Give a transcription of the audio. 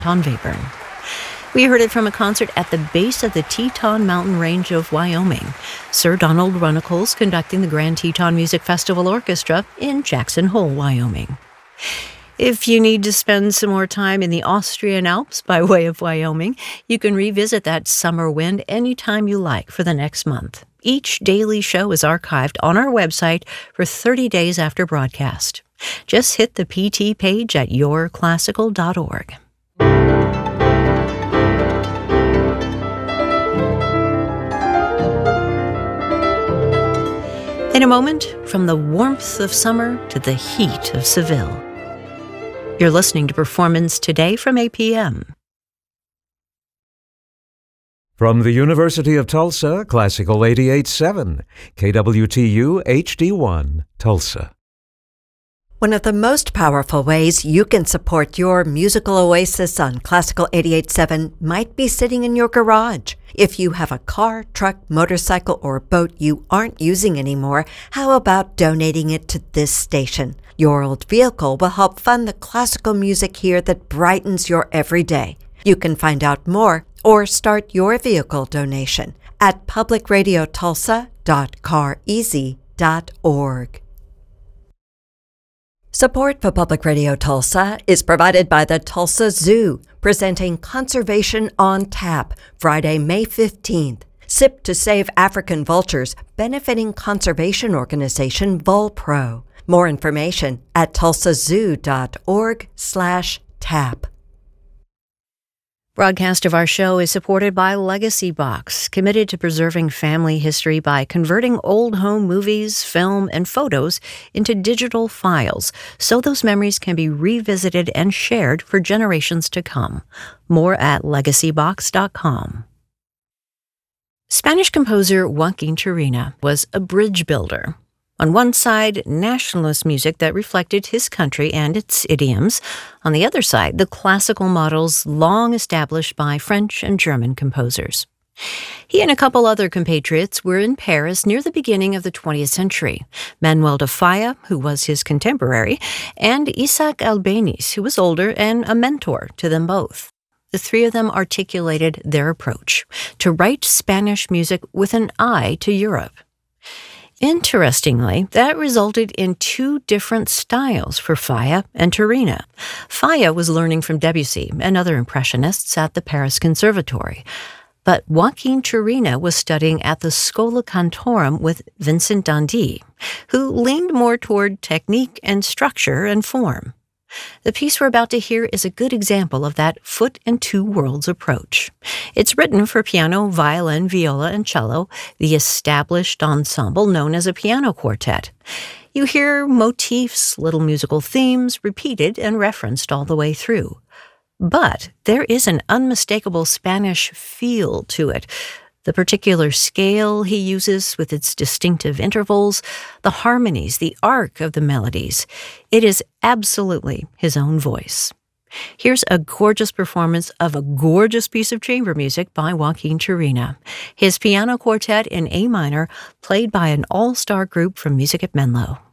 Ton Webern. We heard it from a concert at the base of the Teton Mountain Range of Wyoming. Sir Donald Runnicles conducting the Grand Teton Music Festival Orchestra in Jackson Hole, Wyoming. If you need to spend some more time in the Austrian Alps by way of Wyoming, you can revisit that summer wind anytime you like for the next month. Each daily show is archived on our website for 30 days after broadcast. Just hit the PT page at yourclassical.org. In a moment, from the warmth of summer to the heat of Seville. You're listening to Performance Today from APM. From the University of Tulsa, Classical 88.7, KWTU HD1, Tulsa. One of the most powerful ways you can support your musical oasis on Classical 88.7 might be sitting in your garage. If you have a car, truck, motorcycle, or boat you aren't using anymore, how about donating it to this station? Your old vehicle will help fund the classical music here that brightens your everyday. You can find out more or start your vehicle donation at publicradiotulsa.careasy.org. Support for Public Radio Tulsa is provided by the Tulsa Zoo, presenting Conservation on Tap, Friday, May 15th. Sip to Save African Vultures, benefiting conservation organization VulPro. More information at tulsazoo.org/tap. Broadcast of our show is supported by Legacy Box, committed to preserving family history by converting old home movies, film, and photos into digital files so those memories can be revisited and shared for generations to come. More at legacybox.com. Spanish composer Joaquin Turina was a bridge builder. On one side, nationalist music that reflected his country and its idioms. On the other side, the classical models long established by French and German composers. He and a couple other compatriots were in Paris near the beginning of the 20th century. Manuel de Falla, who was his contemporary, and Isaac Albéniz, who was older and a mentor to them both. The three of them articulated their approach to write Spanish music with an eye to Europe. Interestingly, that resulted in two different styles for Falla and Turina. Falla was learning from Debussy and other impressionists at the Paris Conservatory, but Joaquin Turina was studying at the Schola Cantorum with Vincent d'Indy, who leaned more toward technique and structure and form. The piece we're about to hear is a good example of that foot and two worlds approach. It's written for piano, violin, viola, and cello, the established ensemble known as a piano quartet. You hear motifs, little musical themes, repeated and referenced all the way through. But there is an unmistakable Spanish feel to it. The particular scale he uses with its distinctive intervals, the harmonies, the arc of the melodies. It is absolutely his own voice. Here's a gorgeous performance of a gorgeous piece of chamber music by Joaquin Turina. His piano quartet in A minor, played by an all-star group from Music at Menlo.